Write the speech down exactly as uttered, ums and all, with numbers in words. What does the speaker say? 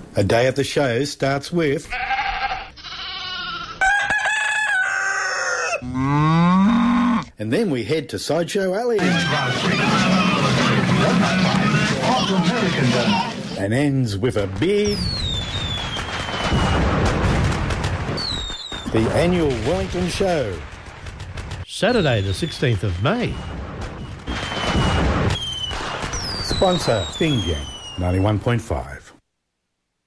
A day at the show starts with... and then we head to Sideshow Alley. And ends with a big... the annual Wellington Show. Saturday the sixteenth of May. Sponsor, Bing Yang, ninety-one point five.